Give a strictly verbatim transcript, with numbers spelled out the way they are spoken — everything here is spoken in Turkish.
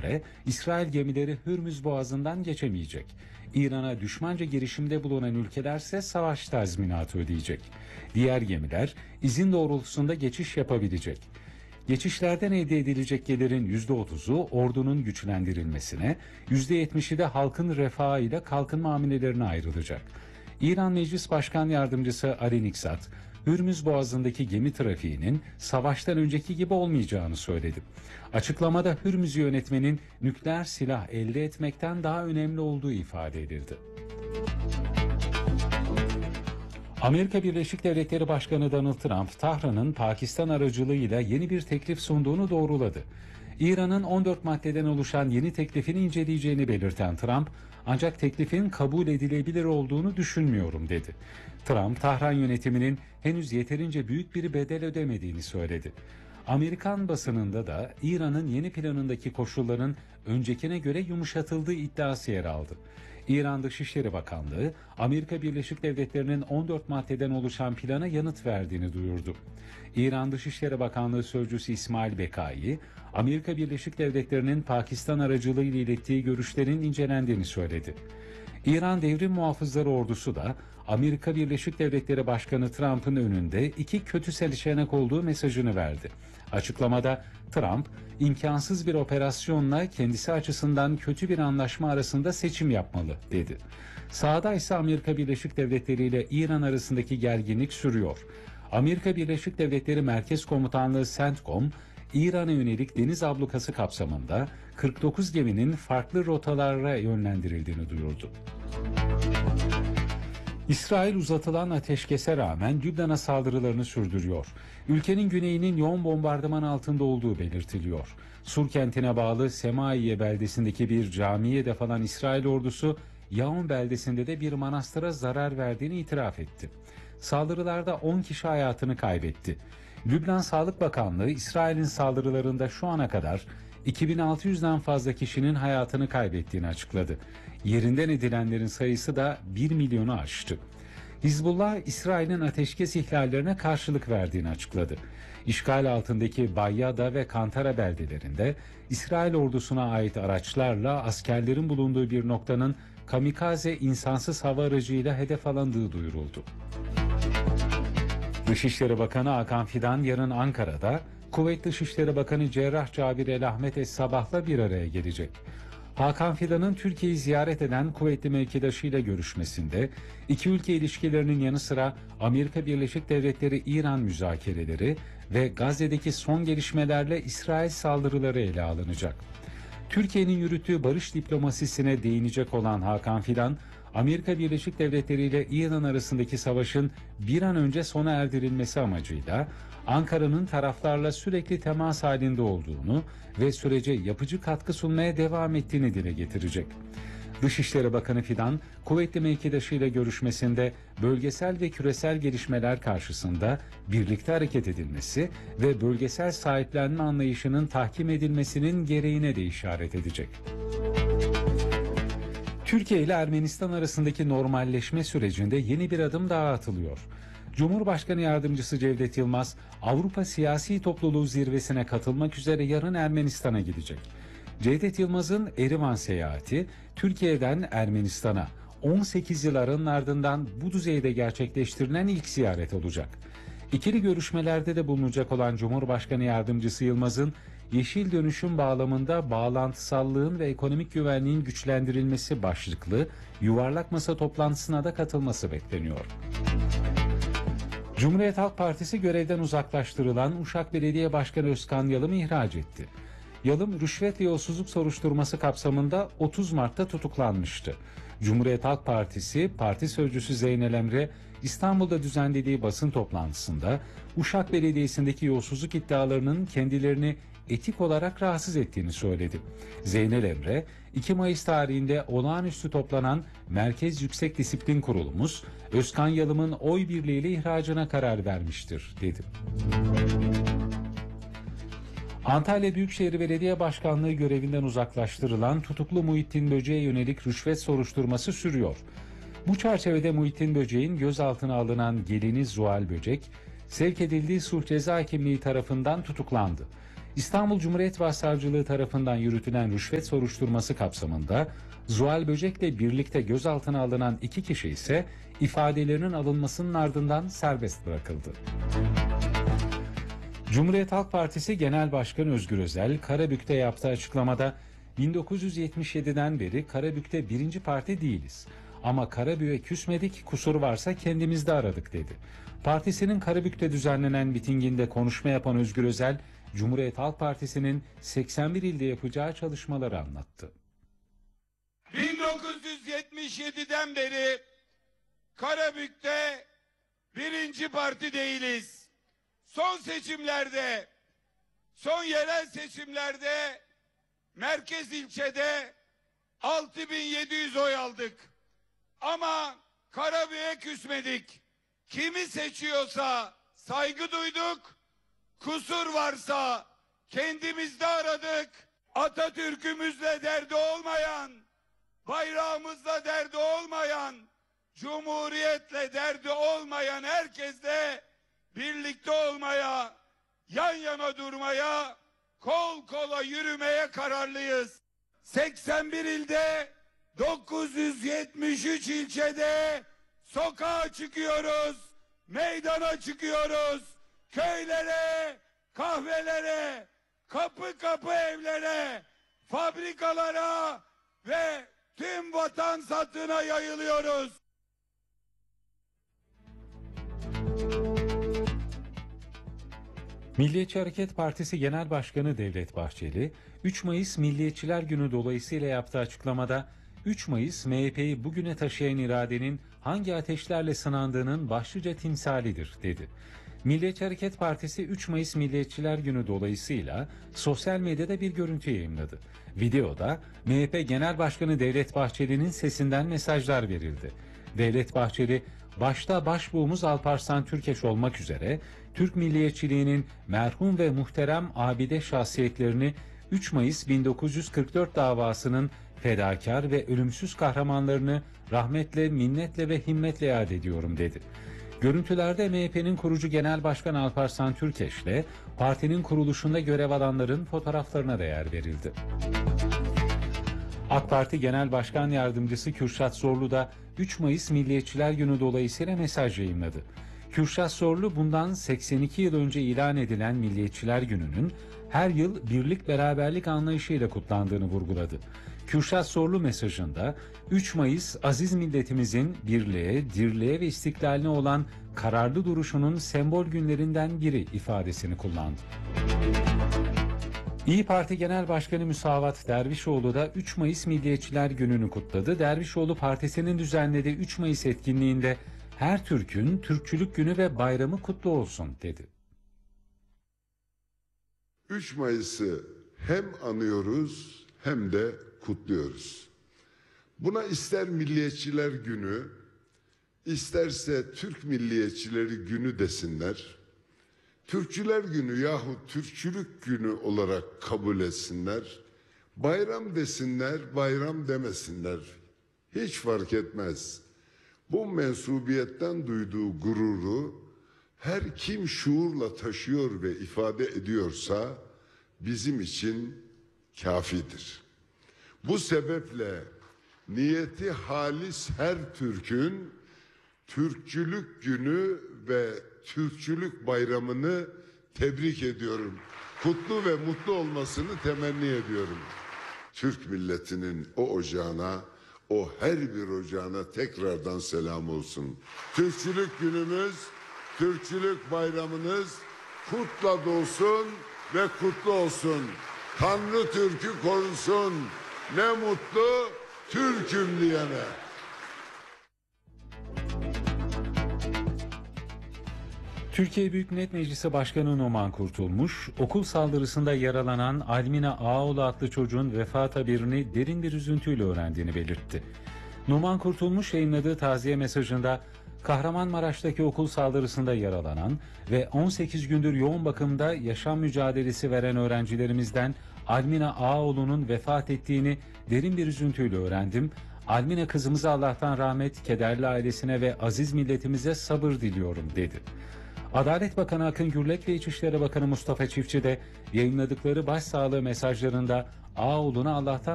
göre İsrail gemileri Hürmüz Boğazı'ndan geçemeyecek. İran'a düşmanca girişimde bulunan ülkelerse savaş tazminatı ödeyecek. Diğer gemiler izin doğrultusunda geçiş yapabilecek. Geçişlerden elde edilecek gelirin yüzde otuzu ordunun güçlendirilmesine, yüzde yetmişi de halkın refahı ile kalkınma hamlelerine ayrılacak. İran Meclis Başkan Yardımcısı Ali Niksat, Hürmüz Boğazı'ndaki gemi trafiğinin savaştan önceki gibi olmayacağını söyledi. Açıklamada Hürmüz'ü yönetmenin nükleer silah elde etmekten daha önemli olduğu ifade edildi. Amerika Birleşik Devletleri Başkanı Donald Trump, Tahran'ın Pakistan aracılığıyla yeni bir teklif sunduğunu doğruladı. İran'ın on dört maddeden oluşan yeni teklifini inceleyeceğini belirten Trump, ancak teklifin kabul edilebilir olduğunu düşünmüyorum dedi. Trump, Tahran yönetiminin henüz yeterince büyük bir bedel ödemediğini söyledi. Amerikan basınında da İran'ın yeni planındaki koşulların öncekine göre yumuşatıldığı iddiası yer aldı. İran Dışişleri Bakanlığı, Amerika Birleşik Devletleri'nin on dört maddeden oluşan plana yanıt verdiğini duyurdu. İran Dışişleri Bakanlığı Sözcüsü İsmail Bekai, Amerika Birleşik Devletleri'nin Pakistan aracılığıyla ilettiği görüşlerin incelendiğini söyledi. İran Devrim Muhafızları Ordusu da Amerika Birleşik Devletleri Başkanı Trump'ın önünde iki kötü seçenek olduğu mesajını verdi. Açıklamada Trump, imkansız bir operasyonla kendisi açısından kötü bir anlaşma arasında seçim yapmalı dedi. Sahada ise Amerika Birleşik Devletleri ile İran arasındaki gerginlik sürüyor. Amerika Birleşik Devletleri Merkez Komutanlığı CENTCOM, İran'a yönelik deniz ablukası kapsamında kırk dokuz geminin farklı rotalara yönlendirildiğini duyurdu. İsrail uzatılan ateşkese rağmen Lübnan'a saldırılarını sürdürüyor. Ülkenin güneyinin yoğun bombardıman altında olduğu belirtiliyor. Sur kentine bağlı Semaiye beldesindeki bir camiye hedef alan İsrail ordusu, Yaun beldesinde de bir manastıra zarar verdiğini itiraf etti. Saldırılarda on kişi hayatını kaybetti. Lübnan Sağlık Bakanlığı, İsrail'in saldırılarında şu ana kadar iki bin altı yüzden fazla kişinin hayatını kaybettiğini açıkladı. Yerinden edilenlerin sayısı da bir milyonu aştı. Hizbullah, İsrail'in ateşkes ihlallerine karşılık verdiğini açıkladı. İşgal altındaki Bayyada ve Kantara beldelerinde İsrail ordusuna ait araçlarla askerlerin bulunduğu bir noktanın kamikaze insansız hava aracıyla hedef alındığı duyuruldu. Dışişleri Bakanı Hakan Fidan yarın Ankara'da Kuveyt Dışişleri Bakanı Cerrah Cabir El Ahmet Es Sabah'la bir araya gelecek. Hakan Fidan'ın Türkiye'yi ziyaret eden kuvvetli mevkidaşıyla görüşmesinde iki ülke ilişkilerinin yanı sıra Amerika Birleşik Devletleri İran müzakereleri ve Gazze'deki son gelişmelerle İsrail saldırıları ele alınacak. Türkiye'nin yürüttüğü barış diplomasisine değinecek olan Hakan Fidan, Amerika Birleşik Devletleri ile İran arasındaki savaşın bir an önce sona erdirilmesi amacıyla Ankara'nın taraflarla sürekli temas halinde olduğunu ve sürece yapıcı katkı sunmaya devam ettiğini dile getirecek. Dışişleri Bakanı Fidan, kuvvetli mevkidaşıyla görüşmesinde bölgesel ve küresel gelişmeler karşısında birlikte hareket edilmesi ve bölgesel sahiplenme anlayışının tahkim edilmesinin gereğine de işaret edecek. Türkiye ile Ermenistan arasındaki normalleşme sürecinde yeni bir adım daha atılıyor. Cumhurbaşkanı Yardımcısı Cevdet Yılmaz, Avrupa Siyasi Topluluğu zirvesine katılmak üzere yarın Ermenistan'a gidecek. Cevdet Yılmaz'ın Erivan seyahati, Türkiye'den Ermenistan'a on sekiz yıl aranın ardından bu düzeyde gerçekleştirilen ilk ziyaret olacak. İkili görüşmelerde de bulunacak olan Cumhurbaşkanı Yardımcısı Yılmaz'ın yeşil dönüşüm bağlamında bağlantısallığın ve ekonomik güvenliğin güçlendirilmesi başlıklı yuvarlak masa toplantısına da katılması bekleniyor. Cumhuriyet Halk Partisi görevden uzaklaştırılan Uşak Belediye Başkanı Özkan Yalım'ı ihraç etti. Yalım, rüşvet ve yolsuzluk soruşturması kapsamında otuz Mart'ta tutuklanmıştı. Cumhuriyet Halk Partisi, Parti Sözcüsü Zeynel Emre, İstanbul'da düzenlediği basın toplantısında Uşak Belediyesi'ndeki yolsuzluk iddialarının kendilerini etik olarak rahatsız ettiğini söyledi. Zeynel Emre, iki Mayıs tarihinde olağanüstü toplanan Merkez Yüksek Disiplin Kurulumuz, Özkan Yalım'ın oy birliğiyle ihracına karar vermiştir, dedi. Antalya Büyükşehir Belediye Başkanlığı görevinden uzaklaştırılan tutuklu Muhittin Böce'ye yönelik rüşvet soruşturması sürüyor. Bu çerçevede Muhittin Böce'nin gözaltına alınan gelini Zuhal Böcek, sevk edildiği sulh ceza hakimliği tarafından tutuklandı. İstanbul Cumhuriyet Başsavcılığı tarafından yürütülen rüşvet soruşturması kapsamında Zuhal Böcek'le birlikte gözaltına alınan iki kişi ise ifadelerinin alınmasının ardından serbest bırakıldı. Cumhuriyet Halk Partisi Genel Başkanı Özgür Özel, Karabük'te yaptığı açıklamada bin dokuz yüz yetmiş yediden beri Karabük'te birinci parti değiliz. Ama Karabük'e küsmedik, kusur varsa kendimizde aradık dedi. Partisinin Karabük'te düzenlenen mitinginde konuşma yapan Özgür Özel, Cumhuriyet Halk Partisi'nin seksen bir ilde yapacağı çalışmaları anlattı. bin dokuz yüz yetmiş yediden beri Karabük'te birinci parti değiliz. Son seçimlerde, son yerel seçimlerde merkez ilçede altı bin yedi yüz oy aldık. Ama Karabük'e küsmedik. Kimi seçiyorsa saygı duyduk. Kusur varsa kendimizde aradık. Atatürk'ümüzle derdi olmayan, bayrağımızla derdi olmayan, cumhuriyetle derdi olmayan herkesle birlikte olmaya, yan yana durmaya, kol kola yürümeye kararlıyız. seksen bir ilde, dokuz yüz yetmiş üç ilçede sokağa çıkıyoruz, meydana çıkıyoruz, köylere, kahvelere, kapı kapı evlere, fabrikalara ve tüm vatan satına yayılıyoruz. Milliyetçi Hareket Partisi Genel Başkanı Devlet Bahçeli, üç Mayıs Milliyetçiler Günü dolayısıyla yaptığı açıklamada, üç Mayıs M H P'yi bugüne taşıyan iradenin hangi ateşlerle sınandığının başlıca timsalidir dedi. Milliyetçi Hareket Partisi üç Mayıs Milliyetçiler Günü dolayısıyla sosyal medyada bir görüntü yayınladı. Videoda M H P Genel Başkanı Devlet Bahçeli'nin sesinden mesajlar verildi. Devlet Bahçeli, başta başbuğumuz Alparslan Türkeş olmak üzere Türk milliyetçiliğinin merhum ve muhterem abide şahsiyetlerini üç Mayıs bin dokuz yüz kırk dört davasının fedakar ve ölümsüz kahramanlarını rahmetle, minnetle ve himmetle yad ediyorum dedi. Görüntülerde M H P'nin kurucu Genel Başkanı Alparslan Türkeş'le partinin kuruluşunda görev alanların fotoğraflarına da yer verildi. AK Parti Genel Başkan Yardımcısı Kürşat Zorlu da üç Mayıs Milliyetçiler Günü dolayısıyla mesaj yayınladı. Kürşat Zorlu bundan seksen iki yıl önce ilan edilen Milliyetçiler Günü'nün her yıl birlik beraberlik anlayışıyla kutlandığını vurguladı. Kürşat Zorlu mesajında üç Mayıs aziz milletimizin birliğe, dirliğe ve istiklaline olan kararlı duruşunun sembol günlerinden biri ifadesini kullandı. İyi Parti Genel Başkanı Müsavat Dervişoğlu da üç Mayıs Milliyetçiler Günü'nü kutladı. Dervişoğlu partisinin düzenlediği üç Mayıs etkinliğinde her Türk'ün Türkçülük Günü ve bayramı kutlu olsun dedi. üç Mayıs'ı hem anıyoruz hem de kutluyoruz. Buna ister Milliyetçiler Günü, isterse Türk Milliyetçileri Günü desinler, Türkçüler Günü yahut Türkçülük Günü olarak kabul etsinler, bayram desinler, bayram demesinler, hiç fark etmez. Bu mensubiyetten duyduğu gururu her kim şuurla taşıyor ve ifade ediyorsa bizim için kafidir. Bu sebeple niyeti halis her Türk'ün Türkçülük Günü ve Türkçülük Bayramı'nı tebrik ediyorum. Kutlu ve mutlu olmasını temenni ediyorum. Türk milletinin o ocağına, o her bir ocağına tekrardan selam olsun. Türkçülük Günümüz, Türkçülük Bayramınız kutla dolsun ve kutlu olsun. Tanrı Türk'ü korusun. Ne mutlu Türk'üm diyene. Türkiye Büyük Millet Meclisi Başkanı Numan Kurtulmuş, okul saldırısında yaralanan Almina Ağaoğlu adlı çocuğun vefat haberini derin bir üzüntüyle öğrendiğini belirtti. Numan Kurtulmuş yayınladığı taziye mesajında, Kahramanmaraş'taki okul saldırısında yaralanan ve on sekiz gündür yoğun bakımda yaşam mücadelesi veren öğrencilerimizden Almina Ağaoğlu'nun vefat ettiğini derin bir üzüntüyle öğrendim. Almina kızımıza Allah'tan rahmet, kederli ailesine ve aziz milletimize sabır diliyorum dedi. Adalet Bakanı Akın Gürlek ve İçişleri Bakanı Mustafa Çiftçi de yayınladıkları başsağlığı mesajlarında Ağoğlu'na Allah'tan